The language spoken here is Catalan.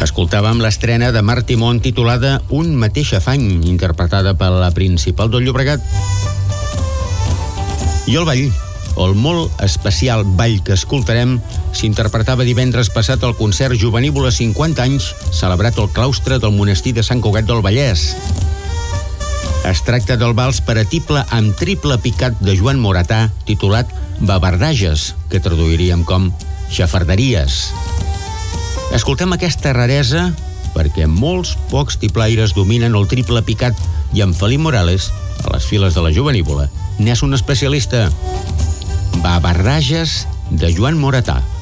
Escoltàvem l'estrena de Marc Timón titulada Un mateix afany, interpretada per la Principal del Llobregat. I el ball, el molt especial ball que escoltarem, s'interpretava divendres passat al concert Jovenívola 50 anys, celebrat al claustre del monestir de Sant Cugat del Vallès. Es tracta del vals per a tible amb triple picat de Joan Moratà, titulat Babardages, que traduiríem com xafarderies. Escoltem aquesta raresa perquè molts pocs tiplaires dominen el triple picat i en Felip Morales, a les files de la Jovenívola, n'és un especialista. Babardages de Joan Moratà.